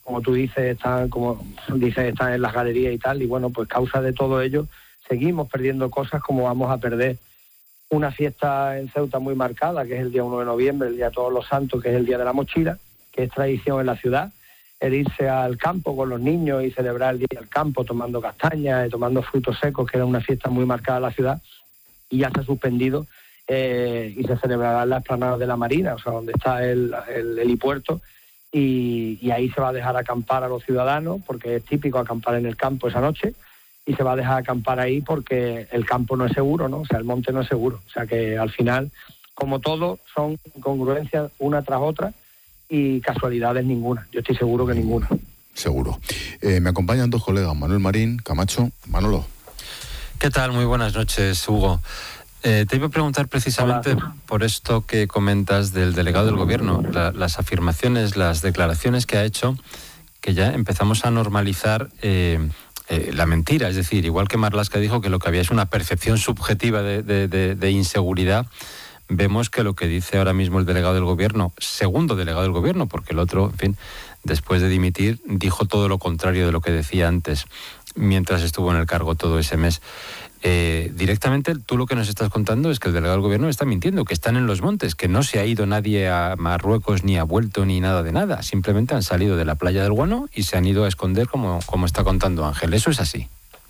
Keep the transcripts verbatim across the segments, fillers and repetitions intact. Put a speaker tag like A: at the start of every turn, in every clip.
A: como tú dices, están, como dices, están en las galerías y tal, y bueno, pues causa de todo ello, seguimos perdiendo cosas, como vamos a perder una fiesta en Ceuta muy marcada, que es el día uno de noviembre, el Día de Todos los Santos, que es el Día de la Mochila, que es tradición en la ciudad, el irse al campo con los niños y celebrar el Día del Campo tomando castañas y tomando frutos secos, que era una fiesta muy marcada en la ciudad, y ya se ha suspendido eh, y se celebrará en la explanada de la Marina, o sea, donde está el, el helipuerto, y, y ahí se va a dejar acampar a los ciudadanos, porque es típico acampar en el campo esa noche, y se va a dejar acampar ahí porque el campo no es seguro, ¿no? O sea, el monte no es seguro. O sea que al final, como todo, son congruencias una tras otra y casualidades ninguna. Yo estoy seguro que ninguna.
B: Seguro. Eh, me acompañan dos colegas, Manuel Marín, Camacho. Manolo.
C: ¿Qué tal? Muy buenas noches, Hugo. Eh, te iba a preguntar precisamente Hola. por esto que comentas del delegado del gobierno, la, las afirmaciones, las declaraciones que ha hecho, que ya empezamos a normalizar eh, eh, la mentira. Es decir, igual que Marlaska dijo que lo que había es una percepción subjetiva de, de, de, de inseguridad, vemos que lo que dice ahora mismo el delegado del gobierno, segundo delegado del gobierno, porque el otro, en fin, después de dimitir, dijo todo lo contrario de lo que decía antes, mientras estuvo en el cargo todo ese mes. Eh, directamente, tú lo que nos estás contando es que el delegado del gobierno está mintiendo, que están en los montes, que no se ha ido nadie a Marruecos, ni ha vuelto, ni nada de nada. Simplemente han salido de la playa del Guano y se han ido a esconder, como, como está contando Ángel. ¿Eso es así?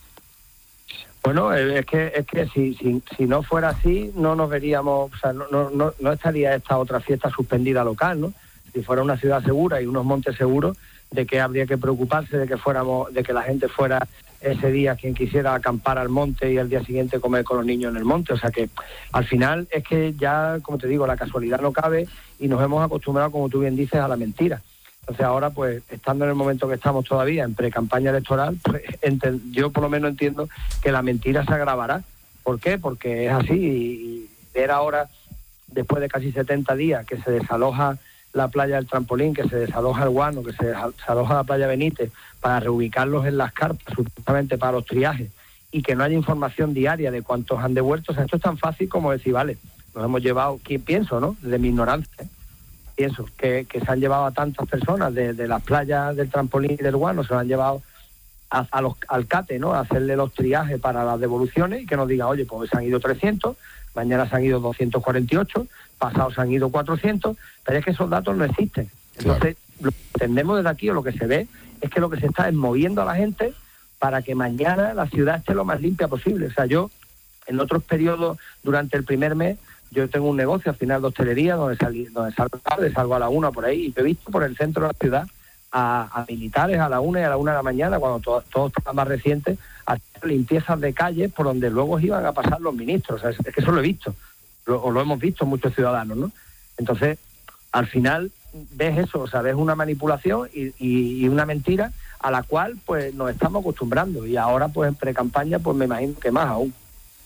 A: Bueno, es que es que si, si, si no fuera así, no nos veríamos, o sea, no, no, no estaría esta otra fiesta suspendida local, ¿no? Si fuera una ciudad segura y unos montes seguros, ¿de qué habría que preocuparse? De que fuéramos, de que la gente fuera ese día quien quisiera acampar al monte y al día siguiente comer con los niños en el monte. O sea que al final es que ya, como te digo, la casualidad no cabe y nos hemos acostumbrado, como tú bien dices, a la mentira. Entonces ahora, pues, estando en el momento que estamos todavía, en pre-campaña electoral, pues, ent- yo por lo menos entiendo que la mentira se agravará. ¿Por qué? Porque es así, y ver ahora, después de casi setenta días, que se desaloja la playa del Trampolín, que se desaloja el Guano, que se desaloja la playa Benítez, para reubicarlos en las carpas, supuestamente para los triajes, y que no haya información diaria de cuántos han devuelto. O sea, esto es tan fácil como decir, vale, nos hemos llevado, ¿quién pienso, no? De mi ignorancia, ¿eh? Pienso que, que se han llevado a tantas personas de, de las playas del Trampolín y del Guano, se lo han llevado a, a los, al CATE, ¿no? A hacerle los triajes para las devoluciones y que nos diga, oye, pues se han ido trescientos, mañana se han ido doscientos cuarenta y ocho, pasado se han ido cuatrocientos, pero es que esos datos no existen. Entonces, claro, lo que entendemos desde aquí, o lo que se ve, es que lo que se está es moviendo a la gente para que mañana la ciudad esté lo más limpia posible. O sea, yo, en otros periodos, durante el primer mes, yo tengo un negocio al final de hostelería donde, salí, donde salgo tarde, salgo a la una por ahí, y he visto por el centro de la ciudad a, a militares a la una y a la una de la mañana, cuando todo, todo está más reciente, hacer limpiezas de calles por donde luego iban a pasar los ministros. O sea, es, es que eso lo he visto, lo, o lo hemos visto muchos ciudadanos, ¿no? Entonces, al final ves eso, o sea, ves una manipulación y, y, y una mentira a la cual pues nos estamos acostumbrando, y ahora pues en pre-campaña pues me imagino que más aún.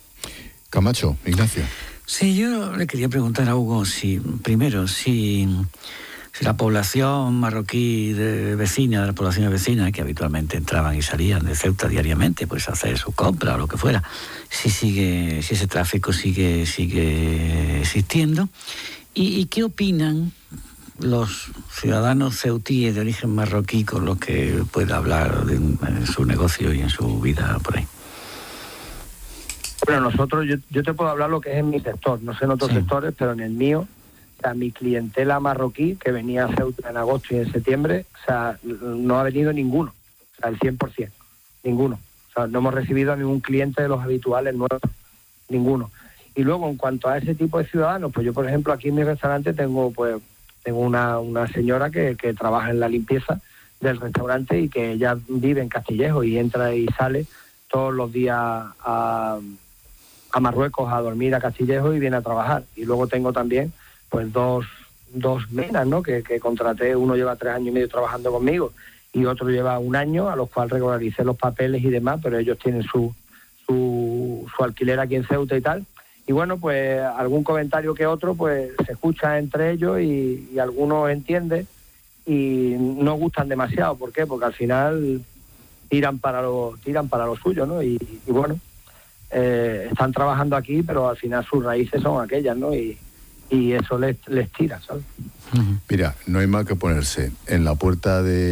B: Camacho, Ignacio.
D: Sí, yo le quería preguntar a Hugo si, primero, si, si la población marroquí de vecina, de las poblaciones vecinas que habitualmente entraban y salían de Ceuta diariamente, pues a hacer su compra o lo que fuera, si sigue, si ese tráfico sigue, sigue existiendo, y, y qué opinan los ciudadanos ceutíes de origen marroquí con los que pueda hablar de, en su negocio y en su vida por ahí.
A: Bueno, nosotros, yo, yo te puedo hablar lo que es en mi sector, no sé en otros sí. sectores, pero en el mío, o sea, mi clientela marroquí, que venía a Ceuta en agosto y en septiembre, o sea, no ha venido ninguno, o sea, el cien por ciento, ninguno. O sea, no hemos recibido a ningún cliente de los habituales nuevos, ninguno. Y luego, en cuanto a ese tipo de ciudadanos, pues yo, por ejemplo, aquí en mi restaurante tengo, pues, tengo una, una señora que, que trabaja en la limpieza del restaurante y que ella vive en Castillejo y entra y sale todos los días a... a Marruecos a dormir a Castillejo y viene a trabajar. Y luego tengo también pues dos, dos menas, ¿no? Que, que contraté, uno lleva tres años y medio trabajando conmigo y otro lleva un año, a los cuales regularicé los papeles y demás, pero ellos tienen su, su, su alquiler aquí en Ceuta y tal. Y bueno, pues algún comentario que otro pues se escucha entre ellos y, y algunos entienden y no gustan demasiado. ¿Por qué? Porque al final tiran para lo, tiran para lo suyo, ¿no? Y, y bueno, Eh, están trabajando aquí, pero al final sus raíces son aquellas, ¿no? Y, y eso les, les tira, ¿sabes?
B: Mira, no hay más que ponerse en la puerta de